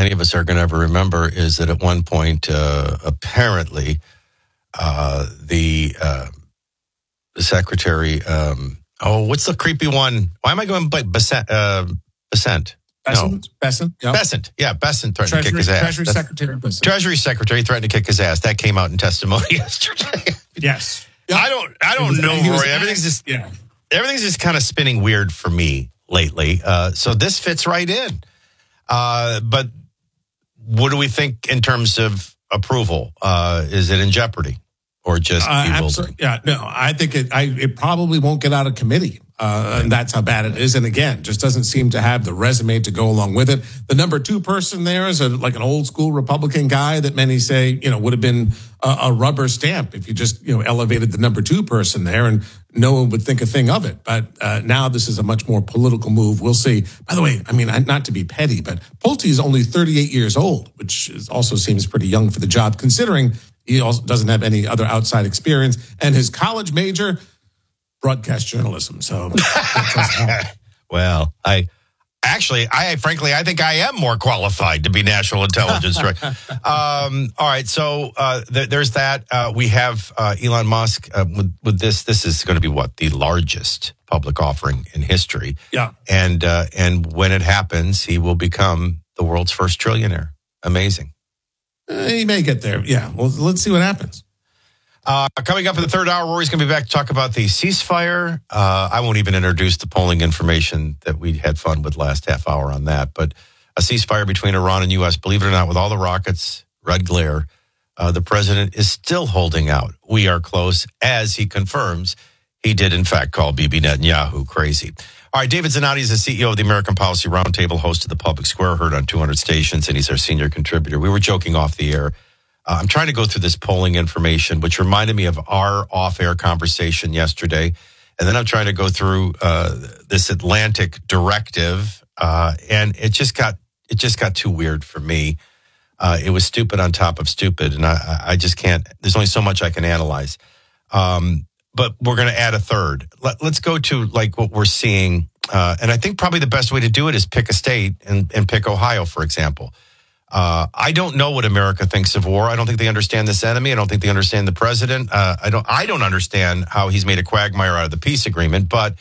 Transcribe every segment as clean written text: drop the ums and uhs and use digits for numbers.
any of us are going to ever remember is that at one point, apparently, the secretary, what's the creepy one? Why am I going by Besant? Besant. Yep. Besant. Yeah, Besant threatened to kick his ass. Treasury Secretary Besant. Treasury Secretary threatened to kick his ass. That came out in testimony yesterday. Yes. Yep. I don't know, Roy. Everything's just kind of spinning weird for me lately. So this fits right in. But what do we think in terms of approval? Is it in jeopardy or just bewildered? Yeah, no, I think it probably won't get out of committee. And that's how bad it is. And again, just doesn't seem to have the resume to go along with it. The number 2 person there is like an old school Republican guy that many say, would have been a rubber stamp if you just, elevated the number 2 person there and no one would think a thing of it. But now this is a much more political move. We'll see. By the way, I mean, not to be petty, but Pulte is only 38 years old, which also seems pretty young for the job, considering he also doesn't have any other outside experience. And his college major, broadcast journalism. So, well, I think I am more qualified to be national intelligence. Right? All right. So there's that. We have Elon Musk with this. This is going to be the largest public offering in history. Yeah. And when it happens, he will become the world's first trillionaire. Amazing. He may get there. Yeah. Well, let's see what happens. Coming up in the third hour, Rory's going to be back to talk about the ceasefire. I won't even introduce the polling information that we had fun with last half hour on that. But a ceasefire between Iran and U.S., believe it or not, with all the rockets, red glare, the president is still holding out. We are close, as he confirms he did, in fact, call Bibi Netanyahu crazy. All right, David Zanotti is the CEO of the American Policy Roundtable, host of the Public Square, heard on 200 stations, and he's our senior contributor. We were joking off the air. I'm trying to go through this polling information, which reminded me of our off-air conversation yesterday. And then I'm trying to go through this Atlantic directive, and it just got too weird for me. It was stupid on top of stupid, and I just can't. There's only so much I can analyze. But we're going to add a third. Let's go to what we're seeing, and I think probably the best way to do it is pick a state and pick Ohio, for example. I don't know what America thinks of war. I don't think they understand this enemy. I don't think they understand the president. I don't understand how he's made a quagmire out of the peace agreement. But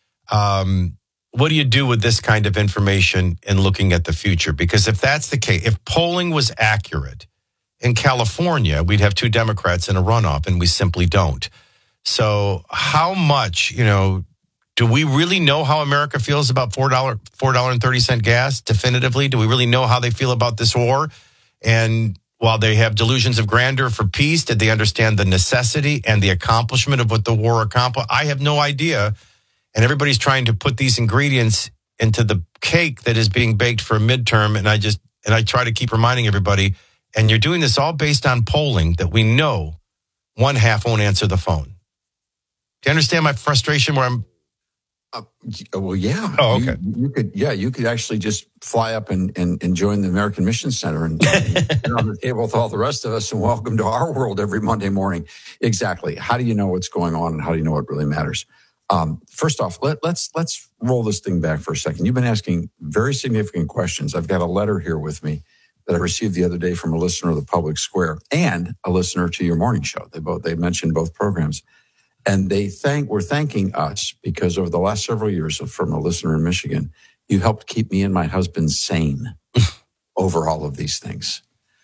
what do you do with this kind of information in looking at the future? Because if that's the case, if polling was accurate in California, we'd have 2 Democrats in a runoff, and we simply don't. So how much, do we really know how America feels about $4.30 gas definitively? Do we really know how they feel about this war? And while they have delusions of grandeur for peace, did they understand the necessity and the accomplishment of what the war accomplished? I have no idea. And everybody's trying to put these ingredients into the cake that is being baked for a midterm. And I try to keep reminding everybody, and you're doing this all based on polling that we know one half won't answer the phone. Do you understand my frustration where I'm... Well, yeah. Oh, okay. You could actually just fly up and join the American Mission Center and get on the table with all the rest of us and welcome to our world every Monday morning. Exactly. How do you know what's going on and how do you know what really matters? First off, let's roll this thing back for a second. You've been asking very significant questions. I've got a letter here with me that I received the other day from a listener of the Public Square and a listener to your morning show. They mentioned both programs. And were thanking us because over the last several years, from a listener in Michigan, you helped keep me and my husband sane over all of these things.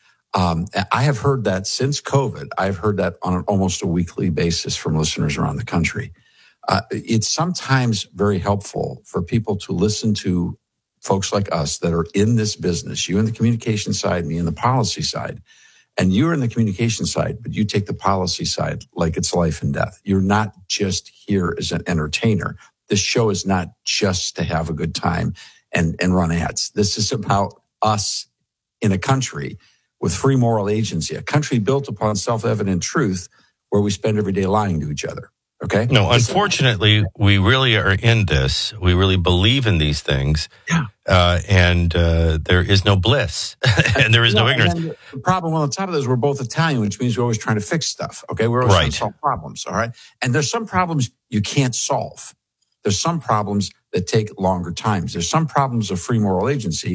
I have heard that since COVID. I've heard that on almost a weekly basis from listeners around the country. It's sometimes very helpful for people to listen to folks like us that are in this business, you in the communication side, me in the policy side. And you're in the communication side, but you take the policy side like it's life and death. You're not just here as an entertainer. This show is not just to have a good time and run ads. This is about us in a country with free moral agency, a country built upon self-evident truth where we spend every day lying to each other. Okay? No, unfortunately, we really are in this. We really believe in these things. Yeah. And there is no bliss and there is no ignorance. The problem on the top of this is we're both Italian, which means we're always trying to fix stuff. Okay. We're always trying to solve problems. All right. And there's some problems you can't solve. There's some problems that take longer times. There's some problems of free moral agency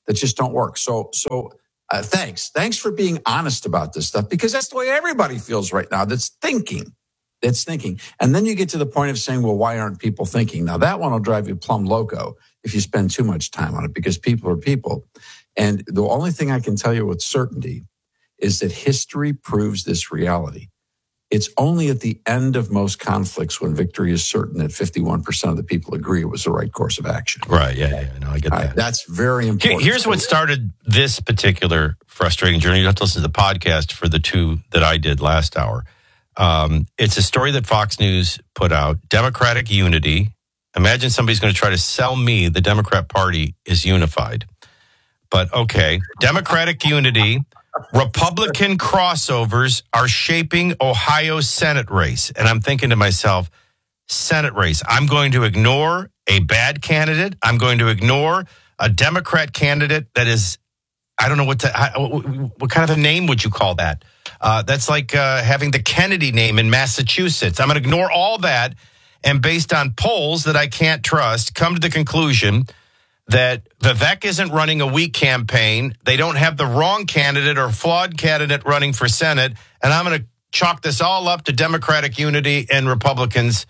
that just don't work. So thanks for being honest about this stuff, because that's the way everybody feels right now. That's thinking. And then you get to the point of saying, well, why aren't people thinking? Now that one will drive you plumb loco if you spend too much time on it, because people are people. And the only thing I can tell you with certainty is that history proves this reality. It's only at the end of most conflicts when victory is certain that 51% of the people agree it was the right course of action. Right. Yeah. No, I get that. That's very important. Here's what started this particular frustrating journey. You have to listen to the podcast for the two that I did last hour. It's a story that Fox News put out. Democratic unity. Imagine somebody's going to try to sell me the Democrat Party is unified. But okay, Democratic unity. Republican crossovers are shaping Ohio's Senate race. And I'm thinking to myself, Senate race. I'm going to ignore a bad candidate. I'm going to ignore a Democrat candidate that is, I don't know what kind of a name would you call that? That's like having the Kennedy name in Massachusetts. I'm going to ignore all that. And based on polls that I can't trust, come to the conclusion that Vivek isn't running a weak campaign. They don't have the wrong candidate or flawed candidate running for Senate. And I'm going to chalk this all up to Democratic unity and Republicans.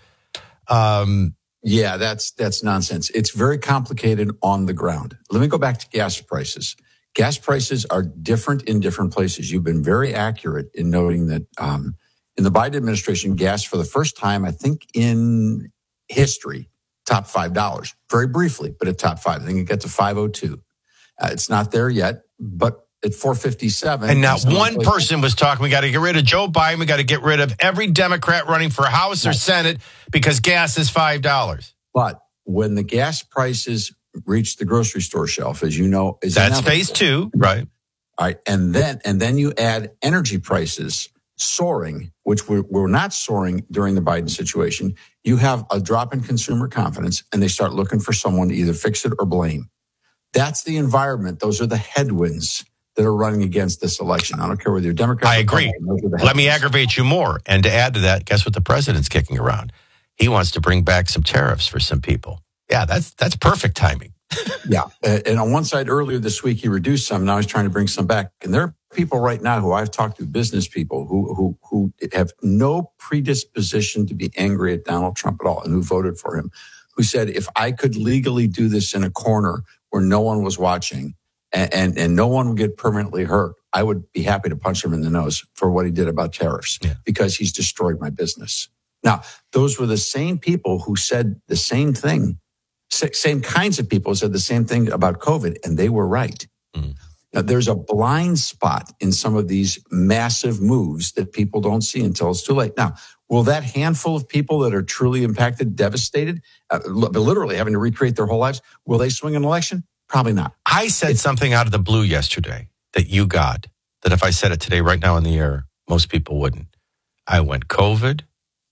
Yeah, that's nonsense. It's very complicated on the ground. Let me go back to gas prices. Gas prices are different in different places. You've been very accurate in noting that in the Biden administration, gas for the first time, I think in history, top $5, very briefly, but at top 5. I think it got to 502. It's not there yet, but at 457. And not one person was talking, we got to get rid of Joe Biden. We got to get rid of every Democrat running for House or Senate because gas is $5. But when the gas prices reach the grocery store shelf, as you know, that's phase 2, right? All right. And then you add energy prices soaring, which were not soaring during the Biden situation. You have a drop in consumer confidence, and they start looking for someone to either fix it or blame. That's the environment. Those are the headwinds that are running against this election. I don't care whether you're Democrat. I agree. Let me aggravate you more. And to add to that, guess what the president's kicking around? He wants to bring back some tariffs for some people. Yeah, that's perfect timing. Yeah. And on one side, earlier this week, he reduced some. Now he's trying to bring some back. And there are people right now who I've talked to, business people who have no predisposition to be angry at Donald Trump at all and who voted for him, who said, if I could legally do this in a corner where no one was watching and no one would get permanently hurt, I would be happy to punch him in the nose for what he did about tariffs because he's destroyed my business. Now, those were the same people who said the same thing. Same kinds of people said the same thing about COVID, and they were right. Now, there's a blind spot in some of these massive moves that people don't see until it's too late. Now, will that handful of people that are truly impacted, devastated, literally having to recreate their whole lives, will they swing an election? Probably not. I said something out of the blue yesterday that you got, that if I said it today right now in the air, most people wouldn't. I went COVID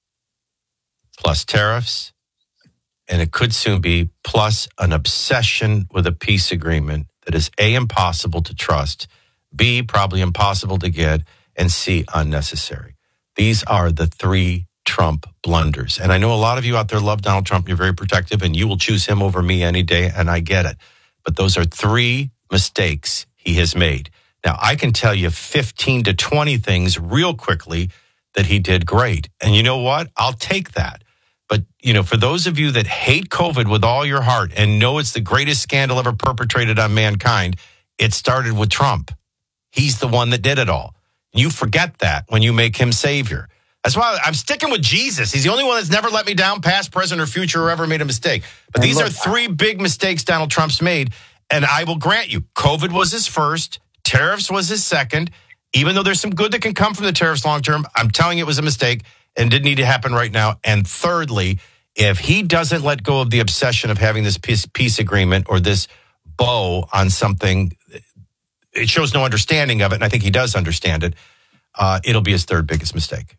plus tariffs, and it could soon be plus an obsession with a peace agreement that is A, impossible to trust, B, probably impossible to get, and C, unnecessary. These are the 3 Trump blunders. And I know a lot of you out there love Donald Trump. You're very protective, and you will choose him over me any day, and I get it. But those are 3 mistakes he has made. Now, I can tell you 15 to 20 things real quickly that he did great. And you know what? I'll take that. But, for those of you that hate COVID with all your heart and know it's the greatest scandal ever perpetrated on mankind, it started with Trump. He's the one that did it all. You forget that when you make him savior. That's why I'm sticking with Jesus. He's the only one that's never let me down, past, present, or future, or ever made a mistake. But these are 3 big mistakes Donald Trump's made. And I will grant you, COVID was his first, tariffs was his second. Even though there's some good that can come from the tariffs long term, I'm telling you it was a mistake and didn't need to happen right now. And thirdly, if he doesn't let go of the obsession of having this peace agreement or this bow on something, it shows no understanding of it. And I think he does understand it. It'll be his 3rd biggest mistake.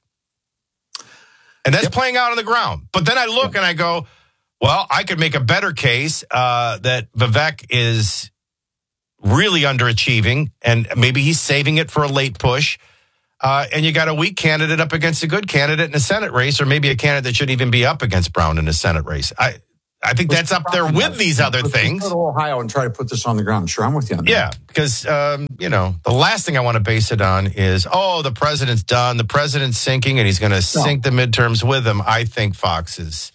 And that's playing out on the ground. But then I look and I go, well, I could make a better case that Vivek is really underachieving and maybe he's saving it for a late push. And you got a weak candidate up against a good candidate in a Senate race, or maybe a candidate that shouldn't even be up against Brown in a Senate race. I think that's up there with these other things. Let's go to Ohio and try to put this on the ground. Sure, I'm with you on that. Yeah, because, the last thing I want to base it on is, the president's done. The president's sinking, and he's going to sink the midterms with him. I think Fox is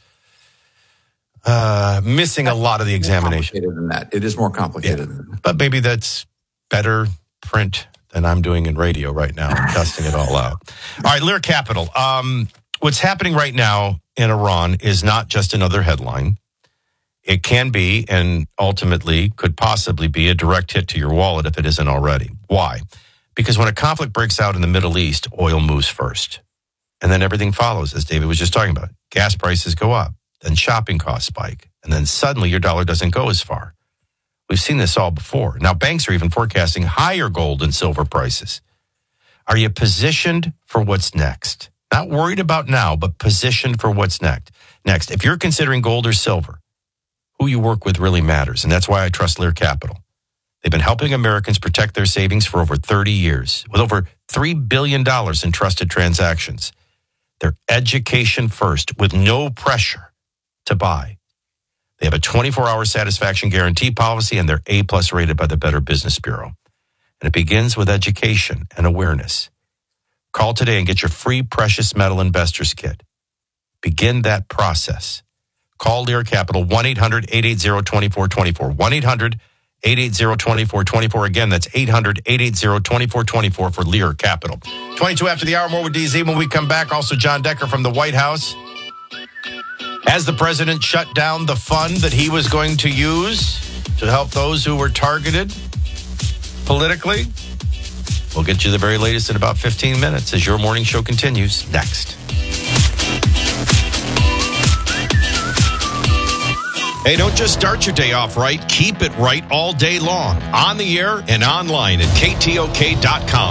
missing a lot of the examination. More complicated than that. It is more complicated than that. But maybe that's better print than I'm doing in radio right now. I'm testing it all out. All right, Lear Capital. What's happening right now in Iran is not just another headline. It can be, and ultimately could possibly be, a direct hit to your wallet if it isn't already. Why? Because when a conflict breaks out in the Middle East, oil moves first. And then everything follows, as David was just talking about. Gas prices go up, then shopping costs spike, and then suddenly your dollar doesn't go as far. We've seen this all before. Now, banks are even forecasting higher gold and silver prices. Are you positioned for what's next? Not worried about now, but positioned for what's next. If you're considering gold or silver, who you work with really matters, and that's why I trust Lear Capital. They've been helping Americans protect their savings for over 30 years, with over $3 billion in trusted transactions. They're education first, with no pressure to buy. They have a 24-hour satisfaction guarantee policy, and they're A+ rated by the Better Business Bureau. And it begins with education and awareness. Call today and get your free Precious Metal Investors Kit. Begin that process. Call Lear Capital, 1-800-880-2424. 1-800-880-2424. Again, that's 800-880-2424 for Lear Capital. 22 after the hour, more with DZ. When we come back, also John Decker from the White House. Has the president shut down the fund that he was going to use to help those who were targeted politically? We'll get you the very latest in about 15 minutes as your morning show continues next. Hey, don't just start your day off right. Keep it right all day long. On the air and online at KTOK.com.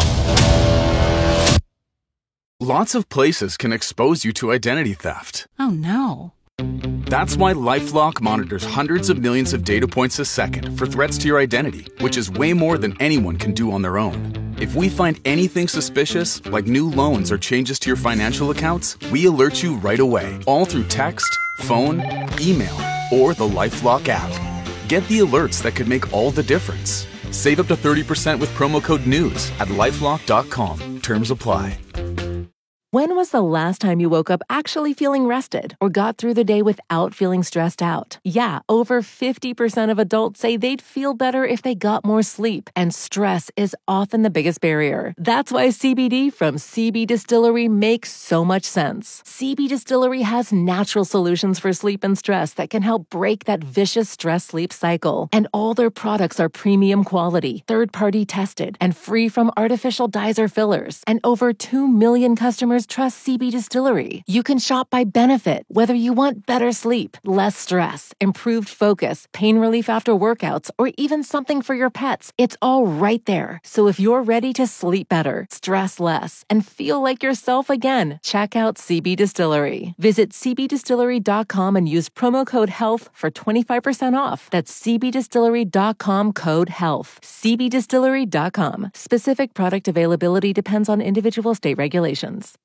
Lots of places can expose you to identity theft. Oh, no. That's why LifeLock monitors hundreds of millions of data points a second for threats to your identity, which is way more than anyone can do on their own. If we find anything suspicious, like new loans or changes to your financial accounts, we alert you right away, all through text, phone, email, or the LifeLock app. Get the alerts that could make all the difference. Save up to 30% with promo code NEWS at LifeLock.com. Terms apply. When was the last time you woke up actually feeling rested or got through the day without feeling stressed out? Yeah, over 50% of adults say they'd feel better if they got more sleep, and stress is often the biggest barrier. That's why CBD from CB Distillery makes so much sense. CB Distillery has natural solutions for sleep and stress that can help break that vicious stress-sleep cycle. And all their products are premium quality, third-party tested, and free from artificial dyes or fillers. And over 2 million customers trust CB Distillery. You can shop by benefit, whether you want better sleep, less stress, improved focus, pain relief after workouts, or even something for your pets. It's all right there. So if you're ready to sleep better, stress less, and feel like yourself again, check out CB Distillery. Visit cbdistillery.com and use promo code HEALTH for 25% off. That's cbdistillery.com, code HEALTH. cbdistillery.com. Specific product availability depends on individual state regulations.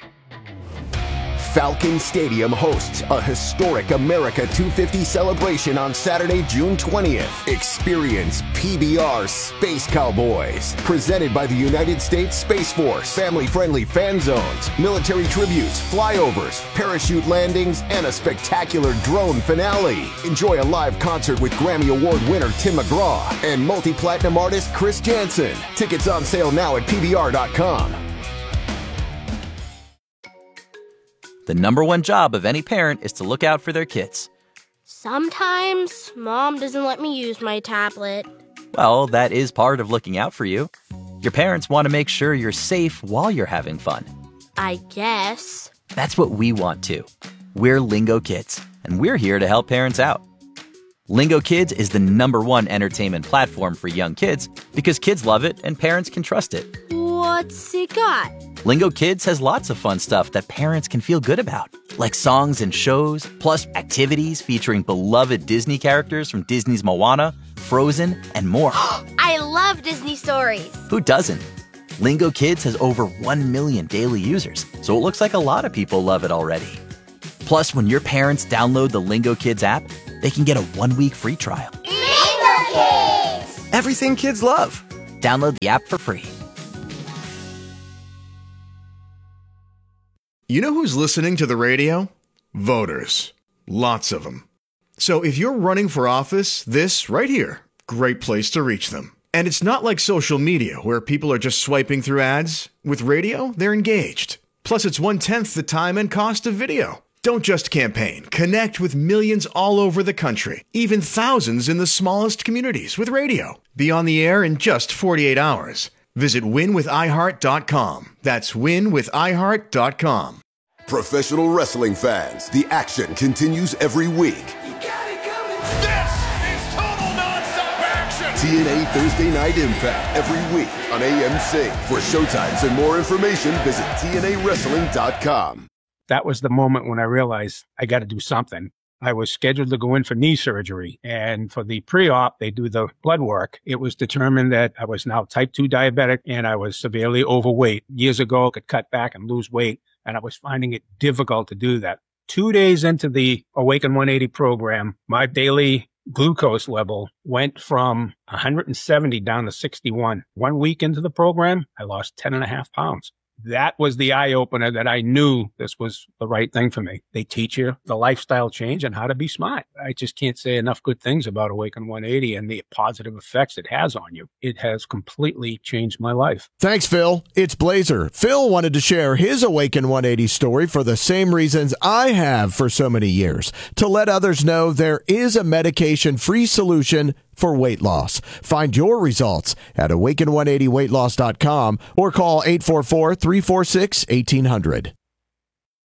Falcon Stadium hosts a historic America 250 celebration on Saturday, June 20th. Experience PBR Space Cowboys, presented by the United States Space Force. Family-friendly fan zones, military tributes, flyovers, parachute landings, and a spectacular drone finale. Enjoy a live concert with Grammy Award winner Tim McGraw and multi-platinum artist Chris Jansen. Tickets on sale now at PBR.com. The number one job of any parent is to look out for their kids. Sometimes Mom doesn't let me use my tablet. Well, that is part of looking out for you. Your parents want to make sure you're safe while you're having fun. I guess. That's what we want too. We're Lingo Kids, and we're here to help parents out. Lingo Kids is the number one entertainment platform for young kids because kids love it and parents can trust it. What's it got? Lingo Kids has lots of fun stuff that parents can feel good about, like songs and shows, plus activities featuring beloved Disney characters from Disney's Moana, Frozen, and more. I love Disney stories. Who doesn't? Lingo Kids has over 1 million daily users, so it looks like a lot of people love it already. Plus, when your parents download the Lingo Kids app, they can get a 1-week free trial. Lingo Kids! Everything kids love. Download the app for free. You know who's listening to the radio? Voters. Lots of them. So if you're running for office, this right here, great place to reach them. And it's not like social media where people are just swiping through ads. With radio, they're engaged. Plus, it's 1/10 the time and cost of video. Don't just campaign. Connect with millions all over the country, even thousands in the smallest communities with radio. Be on the air in just 48 hours. Visit winwithiheart.com. That's winwithiheart.com. Professional wrestling fans, the action continues every week. This is total nonstop action! TNA Thursday Night Impact every week on AMC. For showtimes and more information, visit TNAWrestling.com. That was the moment when I realized I got to do something. I was scheduled to go in for knee surgery, and for the pre-op, they do the blood work. It was determined that I was now type 2 diabetic and I was severely overweight. Years ago, I could cut back and lose weight, and I was finding it difficult to do that. 2 days into the Awaken 180 program, my daily glucose level went from 170 down to 61. 1 week into the program, I lost 10.5 pounds. That was the eye-opener that I knew this was the right thing for me. They teach you the lifestyle change and how to be smart. I just can't say enough good things about Awaken 180 and the positive effects it has on you. It has completely changed my life. Thanks, Phil. It's Blazer. Phil wanted to share his Awaken 180 story for the same reasons I have for so many years, to let others know there is a medication-free solution for weight loss. Find your results at awaken180weightloss.com or call 844-346-1800.